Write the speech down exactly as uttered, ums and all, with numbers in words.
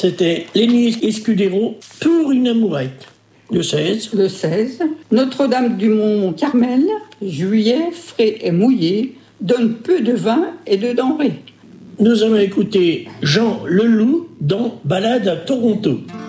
C'était Lenny Escudero pour une amourette. Le seize. Le seize. Notre-Dame du Mont-Carmel, juillet, frais et mouillé, donne peu de vin et de denrées. Nous allons écouter Jean Leloup dans Balade à Toronto.